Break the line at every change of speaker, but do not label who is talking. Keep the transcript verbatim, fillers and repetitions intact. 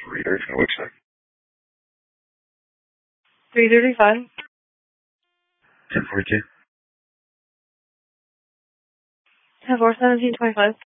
Reader, which side?
three thirty-five.
ten forty-two.
ten four seventeen twenty-five.